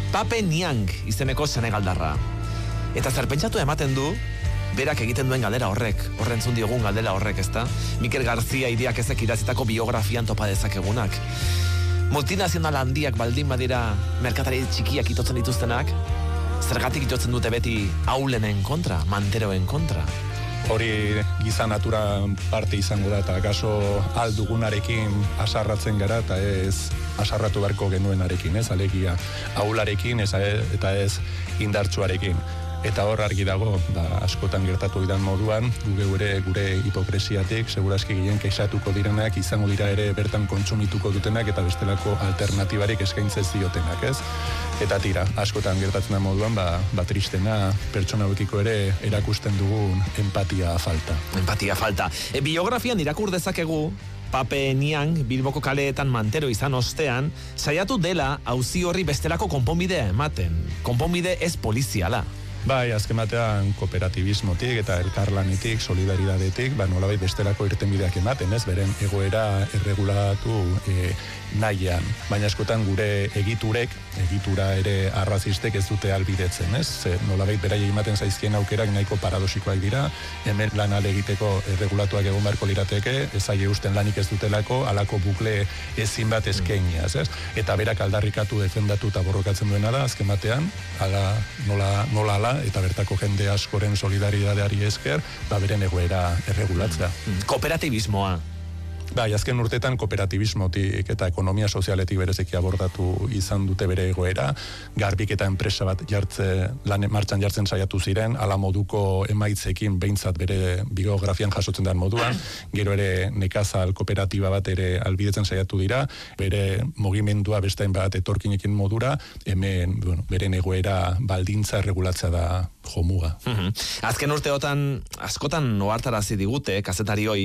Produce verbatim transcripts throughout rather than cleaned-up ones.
Pape Niang izeneko senegaldarra. Eta zer pentsatu ematen du, berak egiten duen galdera horrek, horrentzun diogun galdera horrek, ezta? Mikel García Iriak ezek idazitako biografian topa dezakegunak. Multinazional handiak baldin badira merkatari txikiak itotzen dituztenak, zergatik itotzen dute beti aulenen kontra, manteroen kontra? Hori giza natura parte izango da, eta kaso aldugunarekin asarratzen gara, eta ez asarratu beharko genuenarekin, ez, alegia aularekin, ez, eta ez indartsuarekin. Eta hor argi dago, ba, askotan gertatu idan moduan, gure gure, gure hipokresiatik, segurazki gehien kexatuko direnak, izango dira ere bertan kontsumituko dutenak, eta bestelako alternatibarik eskaintzen ziotenak, ez? Eta tira, askotan gertatzen da moduan, ba, ba tristena, pertsona hauekiko ere erakusten dugun empatia falta. Empatia falta. E, biografian irakur dezakegu, Pape Niang Bilboko kaleetan mantero izan ostean, saiatu dela auzi horri bestelako konponbidea ematen. Konponbide ez poliziala. Bai, azken batean kooperatibismotik eta elkarlanetik, solidaridadetik, ba, nolabait bestelako irtenbideak ematen, ez, beren egoera erregulatu e, nahian. Baina askotan gure egiturek, egitura ere arrazistek ez dute albidetzen, ez? Ze, nolabait beraia ematen zaizkien aukerak nahiko paradosikoak dira, hemen lan ale egiteko erregulatuak egon beharko lirateke, ez aie usten lanik ez dutelako, alako bukle ezin bat eskainiaz, ez? Eta berak aldarrikatu, defendatu eta borrokatzen duena da, azken batean, ala, nola, nola ala, eta bertako jende askoren solidaridadeari esker, ba beren egoera erregulatzea. Kooperatibismoa. Bai, azken urtetan kooperatibismotik eta ekonomia sozialetik berezeki abordatu izan dute bere egoera, garbik eta enpresa bat jartze, lan martxan jartzen saiatu ziren, ala moduko emaitzekin behintzat bere biografian jasotzen den moduan, gero ere nekazal kooperatiba bat ere albidetzen saiatu dira, bere mugimendua bestain bat etorkinekin modura, hemen, bueno, beren egoera baldintza erregulatzea da jomuga. Uh-huh. Azken urteotan, askotan ohartarazi digute, kazetari hoi,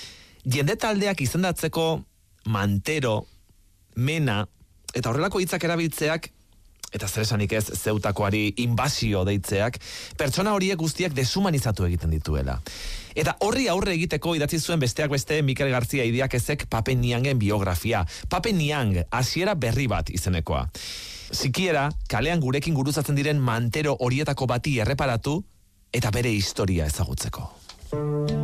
jende taldeak izendatzeko mantero, mena, eta horrelako hitzak erabiltzeak, eta zer esanik ez zeutakoari inbasio deitzeak, pertsona horiek guztiak deshumanizatu egiten dituela. Eta horri aurre egiteko idatzi zuen besteak beste Mikel García Iriak ezek Pape Niangen biografia. Pape Niang, hasiera berri bat izenekoa. Sikiera, kalean gurekin guruzatzen diren mantero horietako bati erreparatu, eta bere historia ezagutzeko.